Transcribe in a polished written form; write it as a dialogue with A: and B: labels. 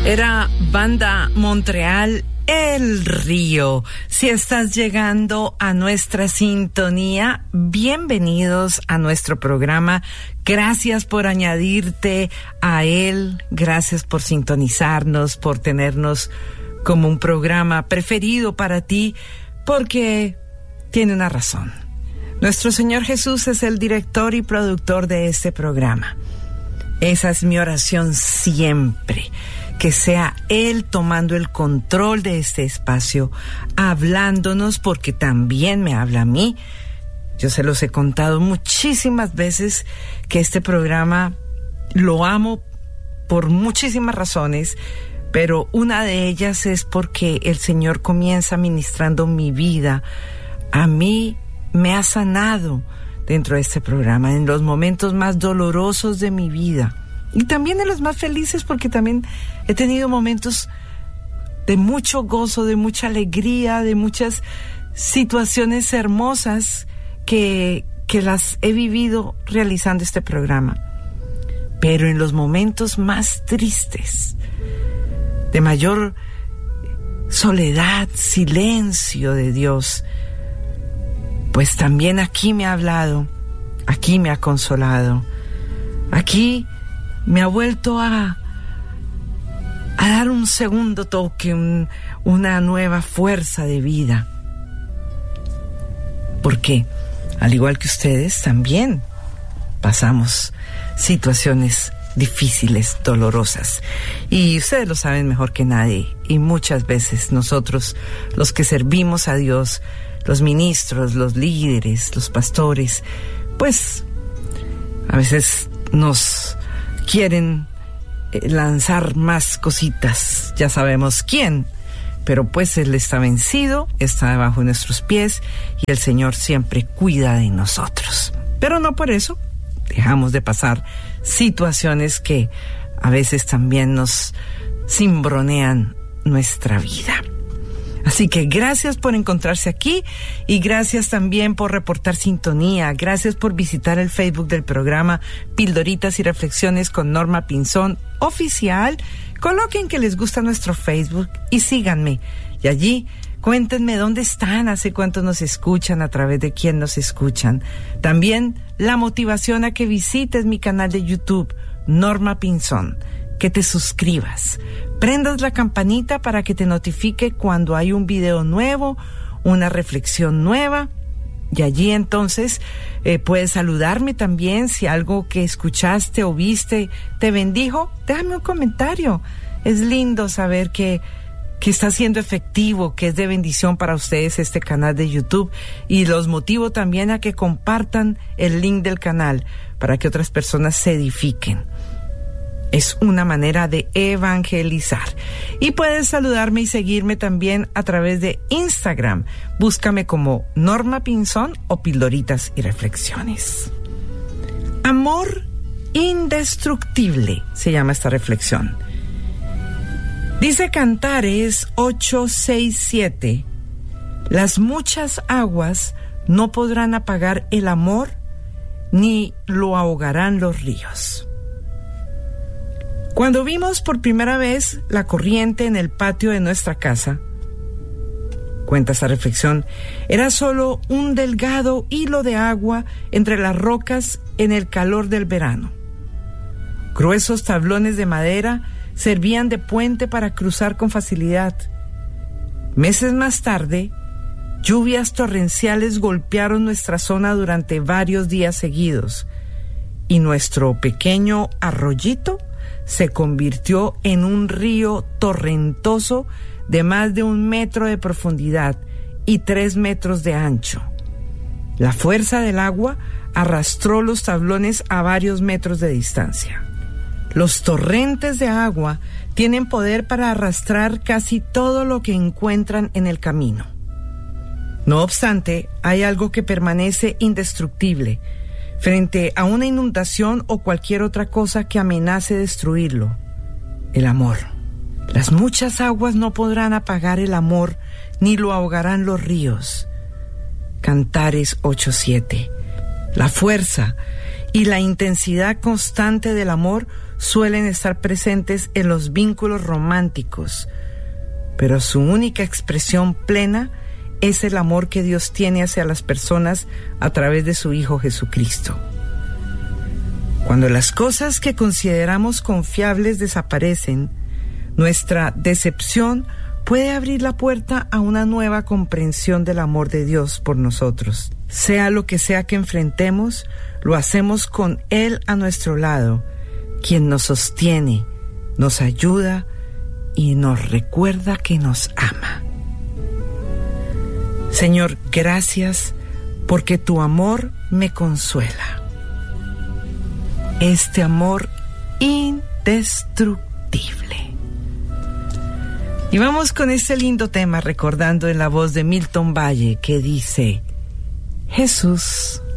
A: Era Banda Montreal, El Río. Si estás llegando a nuestra sintonía, bienvenidos a nuestro programa. Gracias por añadirte a él. Gracias por sintonizarnos, por tenernos como un programa preferido para ti, porque tiene una razón. Nuestro Señor Jesús es el director y productor de este programa. Esa es mi oración siempre. Que sea Él tomando el control de este espacio, hablándonos, porque también me habla a mí. Yo se los he contado muchísimas veces que este programa lo amo por muchísimas razones, pero una de ellas es porque el Señor comienza ministrando mi vida. A mí me ha sanado dentro de este programa, en los momentos más dolorosos de mi vida. Y también en los más felices, porque también he tenido momentos de mucho gozo, de mucha alegría, de muchas situaciones hermosas que las he vivido realizando este programa. Pero en los momentos más tristes, de mayor soledad, silencio de Dios, pues también aquí me ha hablado, aquí me ha consolado, aquí me ha vuelto a dar un segundo toque, una nueva fuerza de vida. Porque, al igual que ustedes, también pasamos situaciones difíciles, dolorosas. Y ustedes lo saben mejor que nadie. Y muchas veces nosotros, los que servimos a Dios, los ministros, los líderes, los pastores, pues a veces nos quieren lanzar más cositas, ya sabemos quién, pero pues Él está vencido, está debajo de nuestros pies y el Señor siempre cuida de nosotros. Pero no por eso dejamos de pasar situaciones que a veces también nos cimbronean nuestra vida. Así que gracias por encontrarse aquí y gracias también por reportar sintonía. Gracias por visitar el Facebook del programa Pildoritas y Reflexiones con Norma Pinzón Oficial. Coloquen que les gusta nuestro Facebook y síganme. Y allí cuéntenme dónde están, hace cuánto nos escuchan, a través de quién nos escuchan. También la motivación a que visites mi canal de YouTube, Norma Pinzón. Que te suscribas, prendas la campanita para que te notifique cuando hay un video nuevo, una reflexión nueva, y allí entonces puedes saludarme también. Si algo que escuchaste o viste te bendijo, déjame un comentario. Es lindo saber que está siendo efectivo, que es de bendición para ustedes este canal de YouTube, y los motivo también a que compartan el link del canal para que otras personas se edifiquen. Es una manera de evangelizar. Y puedes saludarme y seguirme también a través de Instagram. Búscame como Norma Pinzón o Pildoritas y Reflexiones. Amor indestructible se llama esta reflexión. Dice Cantares 8:6-7: las muchas aguas no podrán apagar el amor, ni lo ahogarán los ríos. Cuando vimos por primera vez la corriente en el patio de nuestra casa, cuenta esta reflexión, era solo un delgado hilo de agua entre las rocas en el calor del verano. Gruesos tablones de madera servían de puente para cruzar con facilidad. Meses más tarde, lluvias torrenciales golpearon nuestra zona durante varios días seguidos, y nuestro pequeño arroyito se convirtió en un río torrentoso de más de 1 metro de profundidad y 3 metros de ancho. La fuerza del agua arrastró los tablones a varios metros de distancia. Los torrentes de agua tienen poder para arrastrar casi todo lo que encuentran en el camino. No obstante, hay algo que permanece indestructible frente a una inundación o cualquier otra cosa que amenace destruirlo: el amor. Las muchas aguas no podrán apagar el amor, ni lo ahogarán los ríos. Cantares 8:7. La fuerza y la intensidad constante del amor suelen estar presentes en los vínculos románticos, pero su única expresión plena es el amor que Dios tiene hacia las personas a través de su Hijo Jesucristo. Cuando las cosas que consideramos confiables desaparecen, nuestra decepción puede abrir la puerta a una nueva comprensión del amor de Dios por nosotros. Sea lo que sea que enfrentemos, lo hacemos con Él a nuestro lado, quien nos sostiene, nos ayuda y nos recuerda que nos ama. Señor, gracias porque tu amor me consuela. Este amor indestructible. Y vamos con este lindo tema recordando en la voz de Milton Valle que dice: Jesús.